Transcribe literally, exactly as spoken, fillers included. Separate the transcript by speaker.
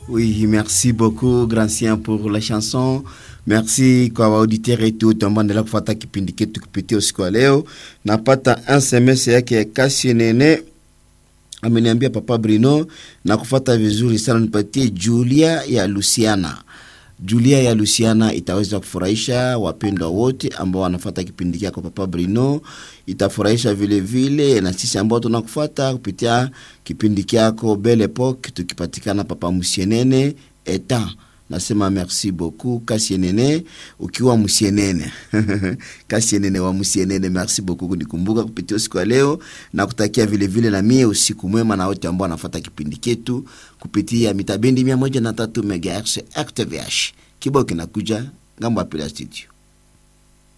Speaker 1: Oui, merci beaucoup Gracien pour la chanson. Merci kwa auditeur wetu tunaendelea kufuata kipindi chetu kupitia usiku wa leo. Napata un S M S yake Kasi Nene. Ameniambia Papa Bruno na kufuata vizuri sana, nipatie Julia ya Luciana. Julia ya Luciana itaweza kufurahisha wapendwa wote ambao wanafuata kipindi chako Papa Bruno. Itafurahisha vile vile na sisi ambao tunakufuata kupitia kipindi chako Belle Epoque, tukipatikana Papa Musienene eta. Nasema merci beaucoup Kasienene ukiwa Musienene. Kasienene wa Musienene, merci beaucoup kunikumbuka kupitia usiku wa leo, na kutakia vile vile na mie usiku mwema na wote ambao wanafuata kipindi chetu kupitia mitabendi mia moja na tatu megahertz R T V H. Kibao kinakuja ngambo ya studio.